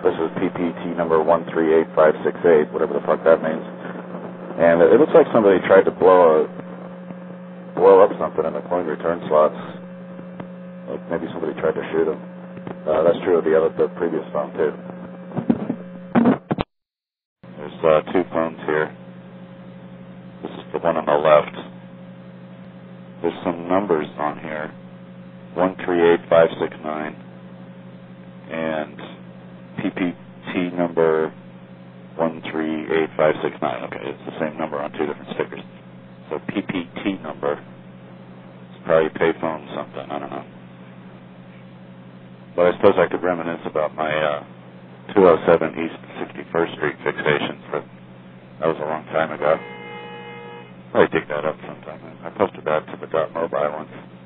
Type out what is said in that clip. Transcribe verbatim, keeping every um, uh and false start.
This is P P T number one three eight five six eight, whatever the fuck that means. And it looks like somebody tried to blow a, blow up something in the coin return slots. Like maybe somebody tried to shoot him. Uh, that's true of the other, the previous phone too. There's uh, two phones here. This is the one on the left. There's some numbers on here. one three eight five six nine and P P T number one three eight five six nine. Okay, it's the same number on two different stickers. So P P T number. It's probably payphone something, I don't know. But I suppose I could reminisce about my uh, two oh seven East sixty-first Street fixation. For, that was a long time ago. Probably dig that up sometime. I posted that to the dot mobile once.